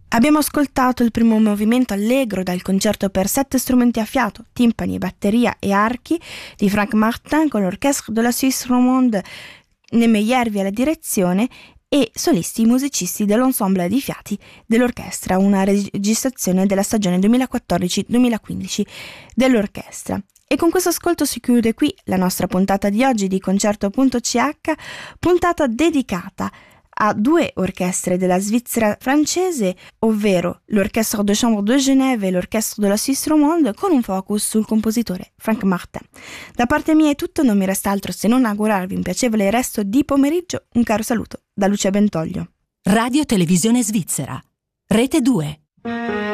Abbiamo ascoltato il primo movimento allegro dal concerto per 7 strumenti a fiato, timpani, batteria e archi di Franck Martin con l'Orchestre de la Suisse Romande, Nemejervi alla direzione e solisti musicisti dell'ensemble di fiati dell'orchestra, una registrazione della stagione 2014-2015 dell'orchestra. E con questo ascolto si chiude qui la nostra puntata di oggi di Concerto.ch, puntata dedicata a 2 orchestre della Svizzera francese, ovvero l'Orchestre de Chambre de Genève e l'Orchestre de la Suisse Romande, con un focus sul compositore Franck Martin. Da parte mia è tutto, non mi resta altro se non augurarvi un piacevole resto di pomeriggio. Un caro saluto da Lucia Bentoglio. Radio Televisione Svizzera, Rete 2.